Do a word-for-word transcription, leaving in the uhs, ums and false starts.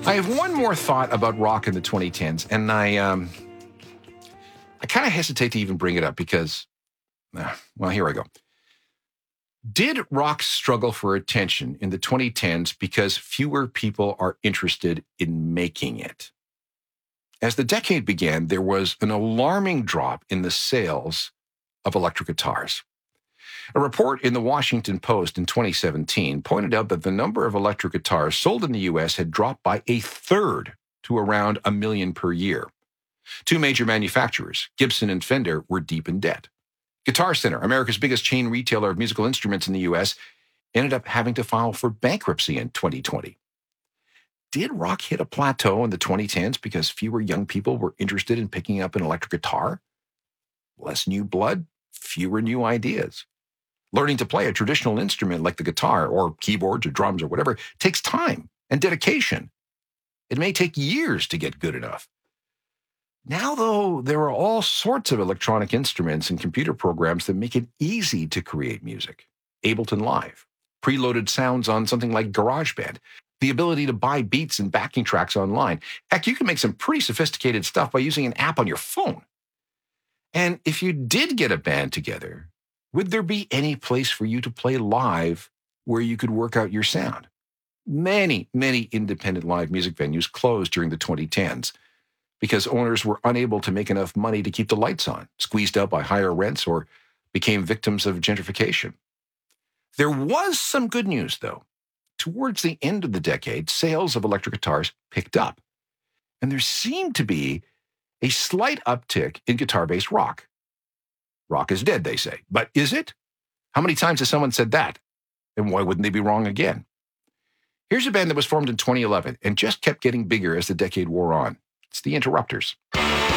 I have one more thought about rock in the twenty tens, and I um, I kind of hesitate to even bring it up because, uh, well, here I go. Did rock struggle for attention in the twenty tens because fewer people are interested in making it? As the decade began, there was an alarming drop in the sales of electric guitars. A report in the Washington Post in twenty seventeen pointed out that the number of electric guitars sold in the U S had dropped by a third to around a million per year. Two major manufacturers, Gibson and Fender, were deep in debt. Guitar Center, America's biggest chain retailer of musical instruments in the U S, ended up having to file for bankruptcy in twenty twenty. Did rock hit a plateau in the twenty tens because fewer young people were interested in picking up an electric guitar? Less new blood, fewer new ideas. Learning to play a traditional instrument like the guitar or keyboards or drums or whatever takes time and dedication. It may take years to get good enough. Now, though, there are all sorts of electronic instruments and computer programs that make it easy to create music. Ableton Live, preloaded sounds on something like GarageBand, the ability to buy beats and backing tracks online. Heck, you can make some pretty sophisticated stuff by using an app on your phone. And if you did get a band together, would there be any place for you to play live where you could work out your sound? Many, many independent live music venues closed during the twenty tens because owners were unable to make enough money to keep the lights on, squeezed out by higher rents, or became victims of gentrification. There was some good news, though. Towards the end of the decade, sales of electric guitars picked up, and there seemed to be a slight uptick in guitar-based rock. Rock is dead, they say. But is it? How many times has someone said that? And why wouldn't they be wrong again? Here's a band that was formed in twenty eleven and just kept getting bigger as the decade wore on. It's the Interrupters.